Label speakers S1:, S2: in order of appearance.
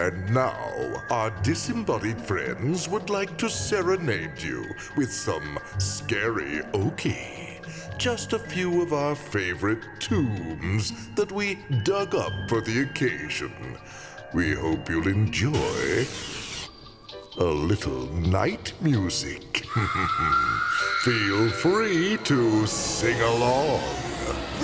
S1: And now, our disembodied friends would like to serenade you with some scary okie. Just a few of our favorite tombs that we dug up for the occasion. We hope you'll enjoy a little night music. Feel free to sing along.